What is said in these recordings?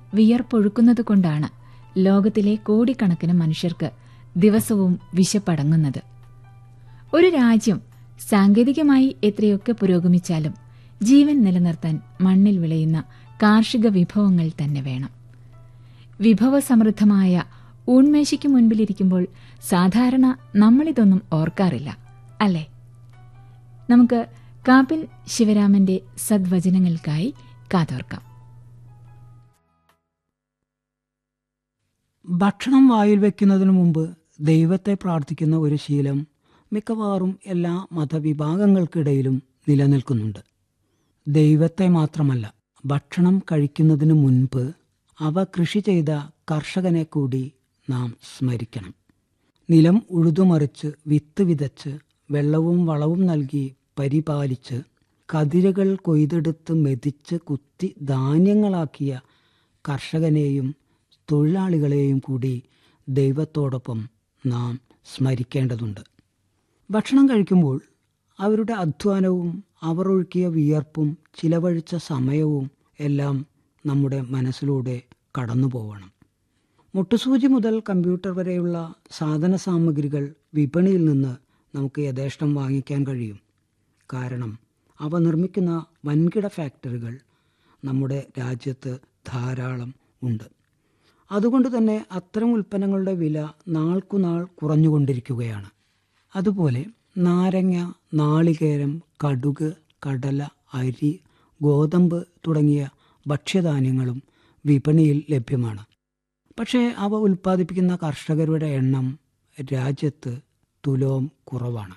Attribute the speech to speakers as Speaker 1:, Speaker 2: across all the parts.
Speaker 1: വിയർപ്പൊഴുക്കുന്നതുകൊണ്ടാണ് ലോകത്തിലെ കോടിക്കണക്കിന് മനുഷ്യർക്ക് ദിവസവും വിശപ്പടങ്ങുന്നത്. ഒരു രാജ്യം സാങ്കേതികമായി എത്രയൊക്കെ പുരോഗമിച്ചാലും ജീവൻ നിലനിർത്താൻ മണ്ണിൽ വിളയുന്ന കാർഷിക വിഭവങ്ങൾ തന്നെ വേണം. വിഭവസമൃദ്ധമായ ഊൺമേശയ്ക്ക് മുൻപിലിരിക്കുമ്പോൾ സാധാരണ നമ്മളിതൊന്നും ഓർക്കാറില്ല, അല്ലേ? നമുക്ക് കാപ്പിൽ ശിവരാമന്റെ സദ്വചനങ്ങൾക്കായി കാതോർക്കാം.
Speaker 2: ഭക്ഷണം വായിൽ വയ്ക്കുന്നതിനു മുമ്പ് ദൈവത്തെ പ്രാർത്ഥിക്കുന്ന ഒരു ശീലം മിക്കവാറും എല്ലാ മതവിഭാഗങ്ങൾക്കിടയിലും നിലനിൽക്കുന്നുണ്ട്. ദൈവത്തെ മാത്രമല്ല, ഭക്ഷണം കഴിക്കുന്നതിനു മുൻപ് അവ കൃഷി ചെയ്ത കർഷകനെ കൂടി നാം സ്മരിക്കണം. നിലം ഉഴുതുമറിച്ച് വിത്ത് വിതച്ച് വെള്ളവും വളവും നൽകി പരിപാലിച്ച് കതിരുകൾ കൊയ്തെടുത്ത് മെതിച്ച് കുത്തി ധാന്യങ്ങളാക്കിയ കർഷകനെയും തൊഴിലാളികളെയും കൂടി ദൈവത്തോടൊപ്പം നാം സ്മരിക്കേണ്ടതുണ്ട്. ഭക്ഷണം കഴിക്കുമ്പോൾ അവരുടെ അധ്വാനവും അവർ ഒഴുക്കിയ വിയർപ്പും ചിലവഴിച്ച സമയവും എല്ലാം നമ്മുടെ മനസ്സിലൂടെ കടന്നു പോവണം. മുട്ടുസൂചി മുതൽ കമ്പ്യൂട്ടർ വരെയുള്ള സാധന സാമഗ്രികൾ വിപണിയിൽ നിന്ന് നമുക്ക് യഥേഷ്ടം വാങ്ങിക്കാൻ കഴിയും. കാരണം അവ നിർമ്മിക്കുന്ന വൻകിട ഫാക്ടറികൾ നമ്മുടെ രാജ്യത്ത് ധാരാളം ഉണ്ട്. അതുകൊണ്ട് തന്നെ അത്തരം ഉൽപ്പന്നങ്ങളുടെ വില നാൾക്കുനാൾ കുറഞ്ഞുകൊണ്ടിരിക്കുകയാണ്. അതുപോലെ നാരങ്ങ, നാളികേരം, കടുക്, കടല, അരി, ഗോതമ്പ് തുടങ്ങിയ ഭക്ഷ്യധാന്യങ്ങളും വിപണിയിൽ ലഭ്യമാണ്. പക്ഷേ അവ ഉൽപ്പാദിപ്പിക്കുന്ന കർഷകരുടെ എണ്ണം രാജ്യത്ത് തുലോം കുറവാണ്.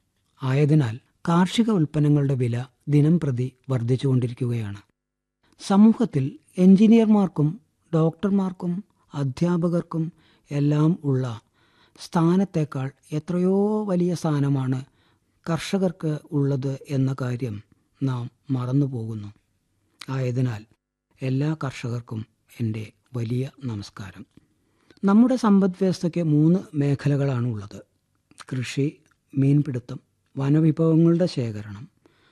Speaker 2: ആയതിനാൽ കാർഷിക ഉൽപ്പന്നങ്ങളുടെ വില ദിനം പ്രതി വർദ്ധിച്ചുകൊണ്ടിരിക്കുകയാണ്. സമൂഹത്തിൽ എഞ്ചിനീയർമാർക്കും ഡോക്ടർമാർക്കും അധ്യാപകർക്കും എല്ലാം ഉള്ള സ്ഥാനത്തേക്കാൾ എത്രയോ വലിയ സ്ഥാനമാണ് കർഷകർക്ക് ഉള്ളത് എന്ന കാര്യം നാം മറന്നുപോകുന്നു. ആയതിനാൽ എല്ലാ കർഷകർക്കും എൻ്റെ വലിയ നമസ്കാരം. നമ്മുടെ സമ്പദ് വ്യവസ്ഥയ്ക്ക് 3 മേഖലകളാണ് ഉള്ളത്: കൃഷി, മീൻപിടുത്തം, വനവിഭവങ്ങളുടെ ശേഖരണം,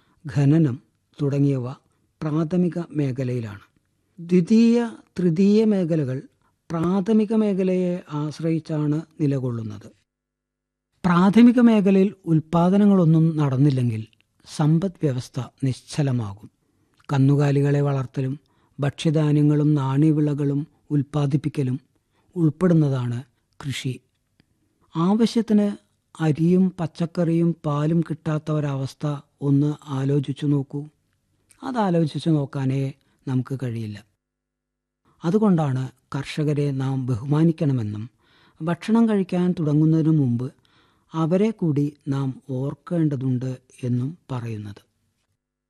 Speaker 2: ഖനനം തുടങ്ങിയവ പ്രാഥമിക മേഖലയിലാണ്. ദ്വിതീയ, തൃതീയ മേഖലകൾ പ്രാഥമിക മേഖലയെ ആശ്രയിച്ചാണ് നിലകൊള്ളുന്നത്. പ്രാഥമിക മേഖലയിൽ ഉൽപ്പാദനങ്ങളൊന്നും നടന്നില്ലെങ്കിൽ സമ്പദ് വ്യവസ്ഥ നിശ്ചലമാകും. കന്നുകാലികളെ വളർത്തലും ഭക്ഷ്യധാന്യങ്ങളും നാണ്യവിളകളും ഉൽപ്പാദിപ്പിക്കലും ഉൾപ്പെടുന്നതാണ് കൃഷി. ആവശ്യത്തിന് അരിയും പച്ചക്കറിയും പാലും കിട്ടാത്ത ഒരവസ്ഥ ഒന്ന് ആലോചിച്ചു നോക്കൂ. അതാലോചിച്ചു നോക്കാനേ നമുക്ക് കഴിയില്ല. അതുകൊണ്ടാണ് കർഷകരെ നാം ബഹുമാനിക്കണമെന്നും ഭക്ഷണം കഴിക്കാൻ തുടങ്ങുന്നതിനു മുമ്പ് അവരെ കൂടി നാം ഓർക്കേണ്ടതുണ്ട് എന്നും പറയുന്നത്.